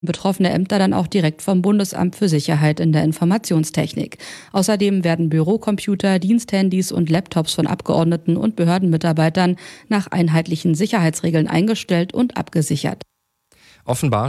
betroffene Ämter dann auch direkt vom Bundesamt für Sicherheit in der Informationstechnik. Außerdem werden Bürocomputer, Diensthandys und Laptops von Abgeordneten und Behördenmitarbeitern nach einheitlichen Sicherheitsregeln eingestellt und abgesichert. Offenbar